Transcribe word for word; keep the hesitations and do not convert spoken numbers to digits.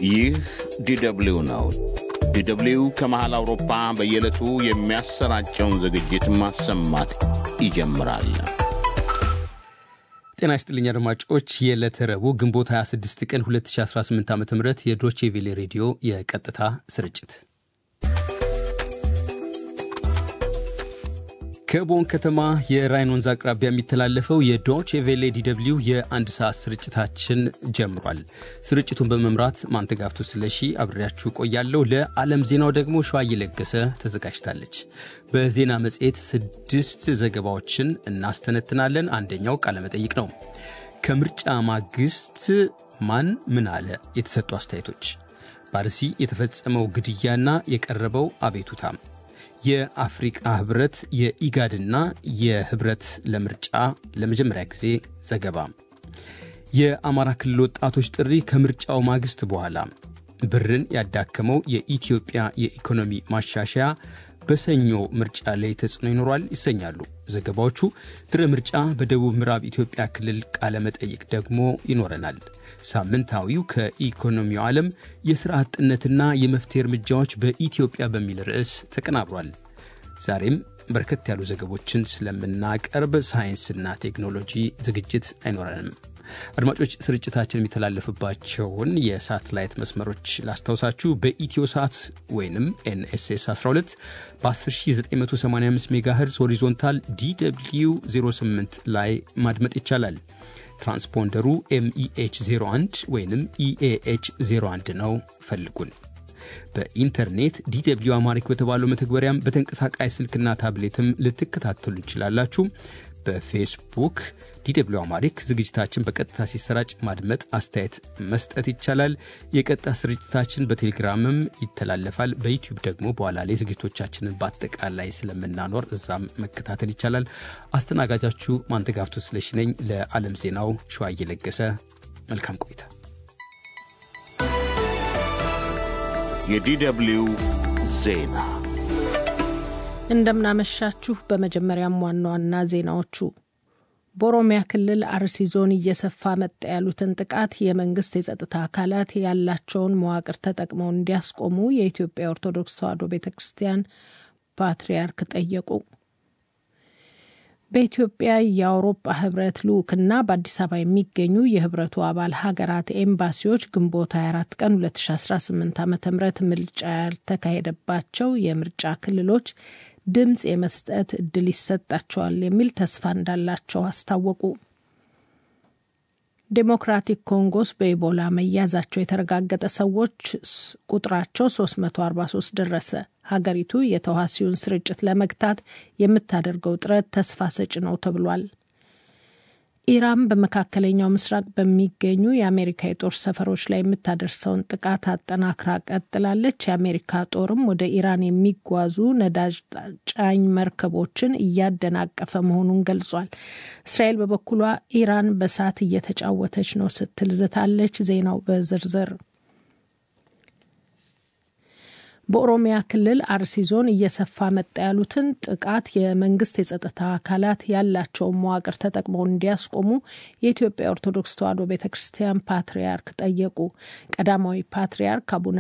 ይህ ዲደብሊው ነው። ዲደብሊው ከመሃል አውሮፓ በየዕለቱ የሚያሰራጨውን ዝግጅት ማሰማት ይጀምራል። ጤና ይስጥልኝ አድማጮች፣ የዕለተ ረቡዕ ግንቦት ሃያ ስድስት ቀን ሁለት ሺህ አስራ ስምንት ዓ.ም የዶቼ ቬለ ሬዲዮ የቀጥታ ስርጭት ከቦን ከተማ የራይን ወንዝ አቅራቢያ የሚተላለፈው የዶቼ ቬለ ዲደብሊው የአንድ ሰዓት ስርጭታችን ጀምሯል። ስርጭቱን በመምራት ማንተጋፍቱ ስለሺ አብሬያችሁ ቆያለሁ። ለዓለም ዜናው ደግሞ ሸዋዬ ለገሰ ተዘጋጅታለች። በዜና መጽሔት ስድስት ዘገባዎችን እናስተነትናለን። አንደኛው ቃለ መጠይቅ ነው። ከምርጫ ማግስት ማን ምን አለ? የተሰጡ አስተያየቶች፣ በአርሲ የተፈጸመው ግድያና የቀረበው አቤቱታ፣ የአፍሪካ ህብረት የኢጋድና የህብረት ለምርጫ ለመጀመሪያ ጊዜ ዘገባ፣ የአማራ ክልል ወጣቶች ጥሪ ከምርጫው ማግስት በኋላ፣ ብርን ያዳከመው የኢትዮጵያ የኢኮኖሚ ማሻሻያ በሰኞ ምርጫ ላይ ተጽዕኖ ይኖራል ይሰኛሉ ዘገባዎቹ። ድረ ምርጫ በደቡብ ምዕራብ ኢትዮጵያ ክልል ቃለ መጠይቅ ደግሞ ይኖረናል። ሳምንታዊው ከኢኮኖሚው ዓለም የሥራ አጥነትና የመፍትሄ እርምጃዎች በኢትዮጵያ በሚል ርዕስ ተቀናብሯል። ዛሬም በርከት ያሉ ዘገቦችን ስለምናቀርብ ሳይንስና ቴክኖሎጂ ዝግጅት አይኖረንም። አድማጮች፣ ስርጭታችን የሚተላለፍባቸውን የሳተላይት መስመሮች ላስታውሳችሁ። በኢትዮ ሳት ወይንም ኤንኤስኤስ አስራ ሁለት በ10985 ሜጋሄርዝ ሆሪዞንታል ዲደብሊው ዜሮ ስምንት ላይ ማድመጥ ይቻላል። ትራንስፖንደሩ ኤምኢኤች ዜሮ አንድ ወይንም ኢኤኤች ዜሮ አንድ ነው። ፈልጉን። በኢንተርኔት ዲደብሊው አማሪክ በተባለው መተግበሪያም በተንቀሳቃሽ ስልክና ታብሌትም ልትከታተሉ ይችላላችሁ። በፌስቡክ ዲደብሊው አማሪክ ዝግጅታችን በቀጥታ ሲሰራጭ ማድመጥ፣ አስተያየት መስጠት ይቻላል። የቀጥታ ስርጭታችን በቴሌግራምም ይተላለፋል። በዩቲዩብ ደግሞ በኋላ ላይ ዝግጅቶቻችንን በአጠቃላይ ስለምናኖር እዛም መከታተል ይቻላል። አስተናጋጃችሁ ማንተጋፍቱ ስለሺ ነኝ። ለዓለም ዜናው ሸዋዬ ለገሰ። መልካም ቆይታ። የዲደብሊው ዜና እንደምናመሻችሁ። በመጀመሪያም ዋና ዋና ዜናዎቹ፣ በኦሮሚያ ክልል አርሲ ዞን እየሰፋ መጣ ያሉትን ጥቃት የመንግስት የጸጥታ አካላት ያላቸውን መዋቅር ተጠቅመው እንዲያስቆሙ የኢትዮጵያ ኦርቶዶክስ ተዋሕዶ ቤተክርስቲያን ፓትርያርክ ጠየቁ። በኢትዮጵያ የአውሮፓ ህብረት ልዑክና በአዲስ አበባ የሚገኙ የህብረቱ አባል ሀገራት ኤምባሲዎች ግንቦት ሃያ አራት ቀን ሁለት ሺህ አስራ ስምንት ዓ.ም ምርጫ ያልተካሄደባቸው የምርጫ ክልሎች ድምጽ የመስጠት እድል ይሰጣቸዋል የሚል ተስፋ እንዳላቸው አስታወቁ። ዴሞክራቲክ ኮንጎስ በኢቦላ መያዛቸው የተረጋገጠ ሰዎች ቁጥራቸው ሶስት መቶ አርባ ሶስት ደረሰ። ሀገሪቱ የተዋሲውን ስርጭት ለመግታት የምታደርገው ጥረት ተስፋ ሰጭ ነው ተብሏል። ኢራን በመካከለኛው ምስራቅ በሚገኙ የአሜሪካ የጦር ሰፈሮች ላይ የምታደርሰውን ጥቃት አጠናክራ ቀጥላለች። የአሜሪካ ጦርም ወደ ኢራን የሚጓዙ ነዳጅ ጫኝ መርከቦችን እያደናቀፈ መሆኑን ገልጿል። እስራኤል በበኩሏ ኢራን በእሳት እየተጫወተች ነው ስትል ዝታለች። ዜናው በዝርዝር። በኦሮሚያ ክልል አርሲ ዞን እየሰፋ መጣ ያሉትን ጥቃት የመንግስት የጸጥታ አካላት ያላቸውን መዋቅር ተጠቅመው እንዲያስቆሙ የኢትዮጵያ ኦርቶዶክስ ተዋሕዶ ቤተክርስቲያን ፓትርያርክ ጠየቁ። ቀዳማዊ ፓትርያርክ አቡነ